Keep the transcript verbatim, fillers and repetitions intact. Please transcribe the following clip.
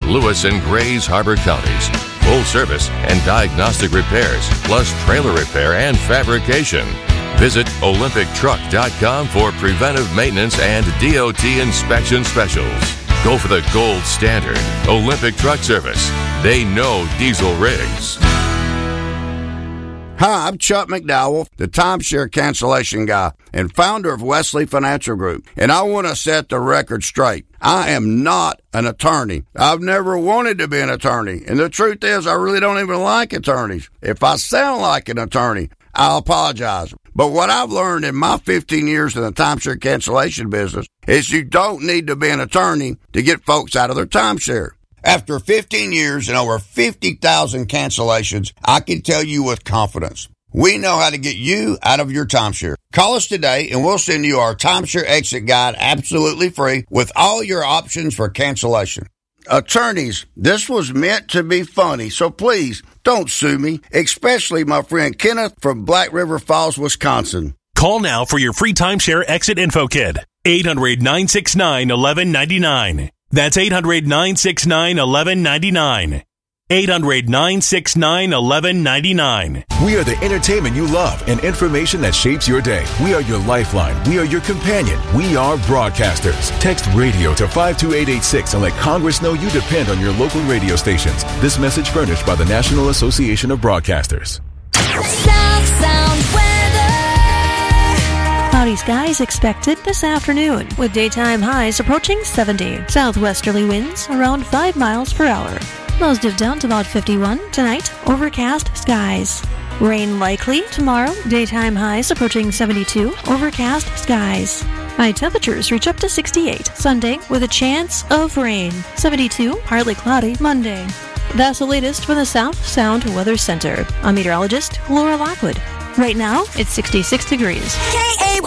Lewis, and Grays Harbor counties. Full service and diagnostic repairs, plus trailer repair and fabrication. Visit Olympic Truck dot com for preventive maintenance and D O T inspection specials. Go for the gold standard, Olympic Truck Service. They know diesel rigs. Hi, I'm Chuck McDowell, the timeshare cancellation guy and founder of Wesley Financial Group, and I want to set the record straight. I am not an attorney. I've never wanted to be an attorney, and the truth is I really don't even like attorneys. If I sound like an attorney, I'll apologize. But what I've learned in my fifteen years in the timeshare cancellation business is you don't need to be an attorney to get folks out of their timeshare. After fifteen years and over fifty thousand cancellations, I can tell you with confidence, we know how to get you out of your timeshare. Call us today and we'll send you our timeshare exit guide absolutely free with all your options for cancellation. Attorneys, this was meant to be funny, so please don't sue me, especially my friend Kenneth from Black River Falls, Wisconsin. Call now for your free timeshare exit info kit. eight hundred, nine six nine, one one nine nine. That's eight hundred, nine six nine, one one nine nine. eight hundred, nine six nine, one one nine nine. We are the entertainment you love and information that shapes your day. We are your lifeline. We are your companion. We are broadcasters. Text radio to five two eight eight six and let Congress know you depend on your local radio stations. This message furnished by the National Association of Broadcasters. South Sound weather. Cloudy skies expected this afternoon, with daytime highs approaching seventy. Southwesterly winds around five miles per hour. Lows dip down to about fifty-one. Tonight, overcast skies. Rain likely tomorrow. Daytime highs approaching seventy-two. Overcast skies. High temperatures reach up to sixty-eight. Sunday with a chance of rain. seventy-two, partly cloudy Monday. That's the latest from the South Sound Weather Center. I'm meteorologist Laura Lockwood. Right now, it's sixty-six degrees. K A